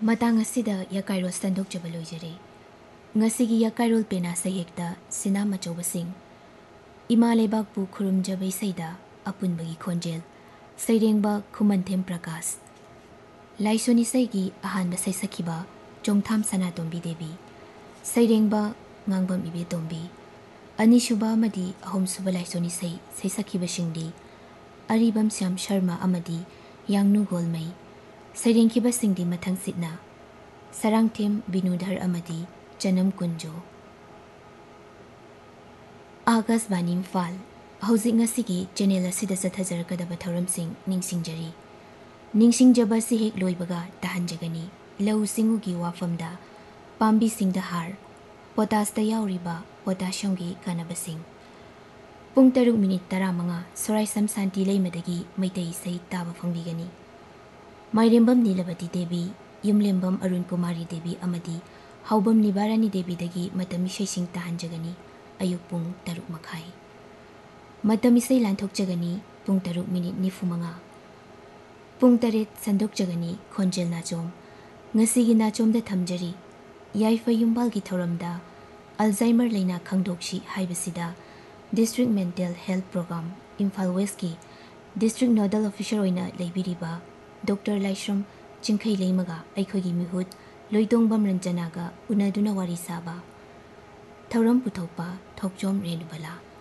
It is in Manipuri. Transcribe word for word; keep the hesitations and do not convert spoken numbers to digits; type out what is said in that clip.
Matang asida Yakairo Sandok Jabalojere. Ngasigi Yakairo Pena Sayekta, Sinama Jobasing. Ima Lebak Bu Kurum Jabai Saida, Apun Bagi Konjel. Sayrengba Kumantem Prakas. Laisoni Saigi Ahan Basai Sakiba, Jongtam Sana Dombi Devi. Sayrengba Ngangbam Ibe Dombi. Anishuba Amadi Ahom Suba Laisoni Say, Say Sakiba Shingdi. Aribam Syam Sharma Amadi, Yangnu Golmai. Sayrengkiba Singdi Matang Sidna. Sarangtim Binudhar Amadi, Janam Kunjo. Agas Banim Fal. Housing Asigi, Janela Sida Satazar Kadaba Thoram Sing, Ningsing Jari. Ningsing Jaba Sihik Loibaga, Tahan Jagani, Lau Singugi Wafamda, Pambi Sing the Har, Potas the Yauriba, Potashongi Kanabasing. Pungtaru Minute Taramanga, Sorai Sam Santi Lay Madagi, Maitei Say Taba Fambigani. Mairimbam Nilabati Devi, Yumlimbam Arun Kumari Devi Amadi, Haubam Nibarani Devi Dagi, Matamishay Sing Tahan Jagani, Ayupung Taruk Makai. Matamisay Lantok Jagani, Pung Taruk Minute Nifumanga. Pung Tarit Sandok Jagani, Konjel Nachom, Ngasigi Nachom the Tamjari, Yaifa Yumbalgi Thoramda, Alzheimer Lena Kangdokshi Haibasida, District Mental Health Program, Imphal Westki, District Nodal Official Oina Laibiriba, Doctor Laishram, Chinkai Laimaga, Aikogi Mihut, Loitong Bam Ranjanaga, Unaduna Warisaba, Thoram Putopa, Tokjom Renubala.